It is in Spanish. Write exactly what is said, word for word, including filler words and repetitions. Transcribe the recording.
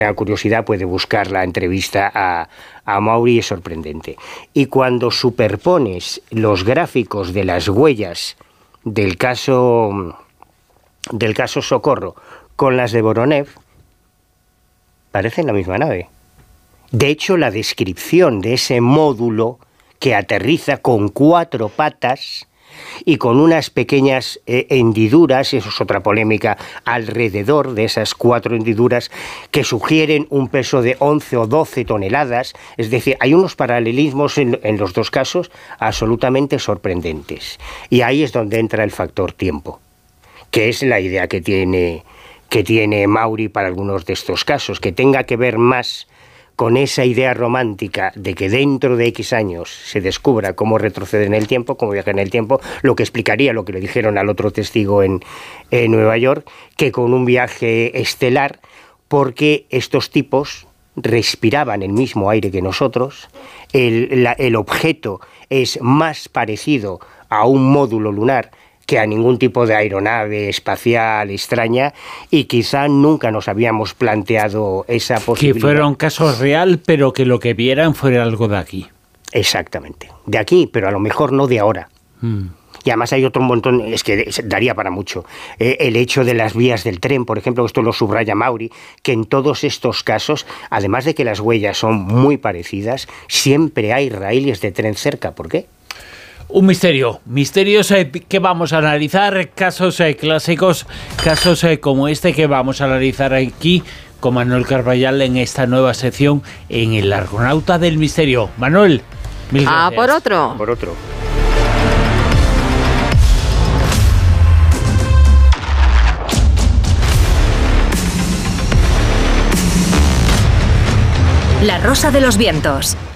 La curiosidad puede buscar la entrevista a, a Mauri, es sorprendente. Y cuando superpones los gráficos de las huellas del caso, del caso Socorro con las de Voronev, parecen la misma nave. De hecho, la descripción de ese módulo que aterriza con cuatro patas y con unas pequeñas eh, hendiduras, eso es otra polémica, alrededor de esas cuatro hendiduras que sugieren un peso de once o doce toneladas, es decir, hay unos paralelismos en, en los dos casos absolutamente sorprendentes. Y ahí es donde entra el factor tiempo, que es la idea que tiene, que tiene Mauri para algunos de estos casos, que tenga que ver más con esa idea romántica de que dentro de X años se descubra cómo retrocede en el tiempo, cómo viaja en el tiempo, lo que explicaría lo que le dijeron al otro testigo en, en Nueva York, que con un viaje estelar, porque estos tipos respiraban el mismo aire que nosotros, el, la, el objeto es más parecido a un módulo lunar que a ningún tipo de aeronave espacial extraña, y quizá nunca nos habíamos planteado esa posibilidad. Que fuera un caso real, pero que lo que vieran fuera algo de aquí. Exactamente, de aquí, pero a lo mejor no de ahora. Mm. Y además hay otro montón, es que daría para mucho. Eh, el hecho de las vías del tren, por ejemplo, esto lo subraya Mauri, que en todos estos casos, además de que las huellas son muy parecidas, siempre hay raíles de tren cerca. ¿Por qué? Un misterio, misterios eh, que vamos a analizar, casos eh, clásicos, casos eh, como este que vamos a analizar aquí con Manuel Carballal en esta nueva sección en El Argonauta del Misterio. Manuel, mil gracias. Ah, por otro. Por otro. La Rosa de los Vientos.